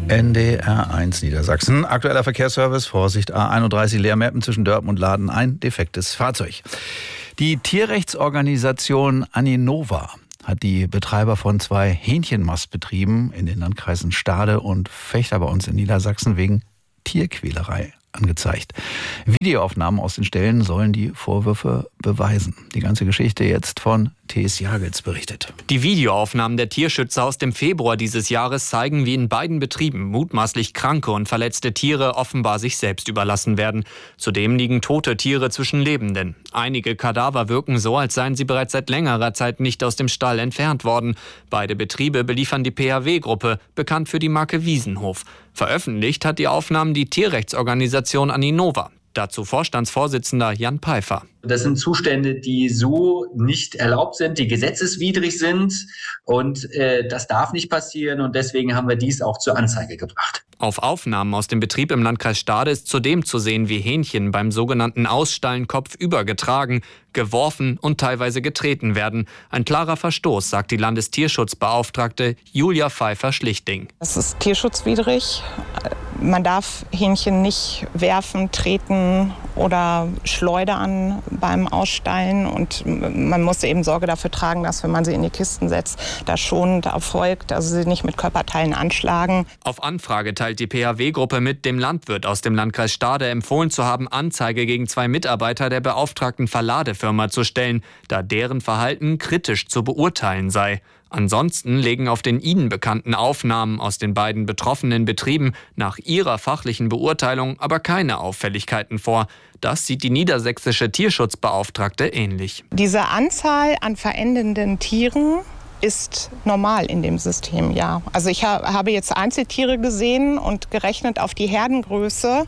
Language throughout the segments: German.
NDR1 Niedersachsen. Aktueller Verkehrsservice. Vorsicht, A31 Leermeppen zwischen Dörpen und Laden. Ein defektes Fahrzeug. Die Tierrechtsorganisation Aninova hat die Betreiber von 2 Hähnchenmastbetrieben in den Landkreisen Stade und Vechta bei uns in Niedersachsen wegen Tierquälerei angezeigt. Videoaufnahmen aus den Ställen sollen die Vorwürfe beweisen. Die ganze Geschichte jetzt von T.S. Jagels berichtet. Die Videoaufnahmen der Tierschützer aus dem Februar dieses Jahres zeigen, wie in beiden Betrieben mutmaßlich kranke und verletzte Tiere offenbar sich selbst überlassen werden. Zudem liegen tote Tiere zwischen Lebenden. Einige Kadaver wirken so, als seien sie bereits seit längerer Zeit nicht aus dem Stall entfernt worden. Beide Betriebe beliefern die PHW-Gruppe, bekannt für die Marke Wiesenhof. Veröffentlicht hat die Aufnahmen die Tierrechtsorganisation Aninova. Dazu Vorstandsvorsitzender Jan Peifer. Das sind Zustände, die so nicht erlaubt sind, die gesetzeswidrig sind und das darf nicht passieren und deswegen haben wir dies auch zur Anzeige gebracht. Auf Aufnahmen aus dem Betrieb im Landkreis Stade ist zudem zu sehen, wie Hähnchen beim sogenannten Ausstallen kopfüber getragen, geworfen und teilweise getreten werden. Ein klarer Verstoß, sagt die Landestierschutzbeauftragte Julia Pfeiffer-Schlichting. Das ist tierschutzwidrig. Man darf Hähnchen nicht werfen, treten oder schleudern beim Ausstallen. Und man muss eben Sorge dafür tragen, dass, wenn man sie in die Kisten setzt, das schonend erfolgt, also sie nicht mit Körperteilen anschlagen. Auf Anfrage teilt die PHW-Gruppe mit, dem Landwirt aus dem Landkreis Stade empfohlen zu haben, Anzeige gegen 2 Mitarbeiter der beauftragten Verladefirma zu stellen, da deren Verhalten kritisch zu beurteilen sei. Ansonsten legen auf den ihnen bekannten Aufnahmen aus den beiden betroffenen Betrieben nach ihrer fachlichen Beurteilung aber keine Auffälligkeiten vor. Das sieht die niedersächsische Tierschutzbeauftragte ähnlich. Diese Anzahl an verendenden Tieren ist normal in dem System, ja. Also ich habe jetzt Einzeltiere gesehen und gerechnet auf die Herdengröße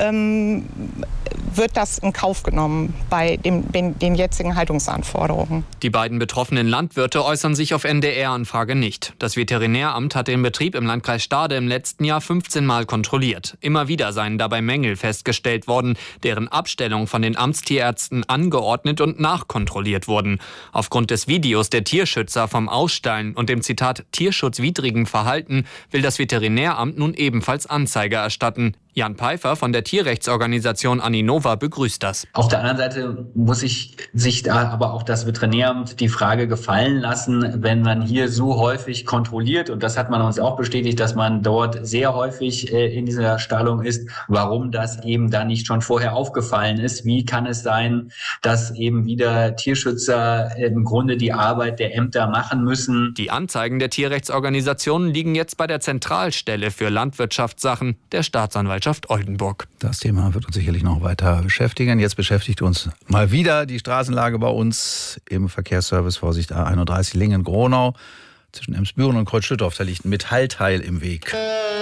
wird das in Kauf genommen bei den jetzigen Haltungsanforderungen. Die beiden betroffenen Landwirte äußern sich auf NDR-Anfrage nicht. Das Veterinäramt hat den Betrieb im Landkreis Stade im letzten Jahr 15 Mal kontrolliert. Immer wieder seien dabei Mängel festgestellt worden, deren Abstellung von den Amtstierärzten angeordnet und nachkontrolliert wurden. Aufgrund des Videos der Tierschützer vom Ausstallen und dem Zitat tierschutzwidrigen Verhalten will das Veterinäramt nun ebenfalls Anzeige erstatten. Jan Peifer von der Tierrechtsorganisation Aninova begrüßt das. Auf der anderen Seite muss sich da aber auch das Veterinäramt die Frage gefallen lassen, wenn man hier so häufig kontrolliert, und das hat man uns auch bestätigt, dass man dort sehr häufig in dieser Stallung ist, warum das eben dann nicht schon vorher aufgefallen ist. Wie kann es sein, dass eben wieder Tierschützer im Grunde die Arbeit der Ämter machen müssen? Die Anzeigen der Tierrechtsorganisationen liegen jetzt bei der Zentralstelle für Landwirtschaftssachen der Staatsanwaltschaft Oldenburg. Das Thema wird uns sicherlich noch weiter beschäftigen. Jetzt beschäftigt uns mal wieder die Straßenlage bei uns im Verkehrsservice. Vorsicht, A31 Lingen-Gronau. Zwischen Emsbüren und Kreuzschlüttorf, da liegt ein Metallteil im Weg.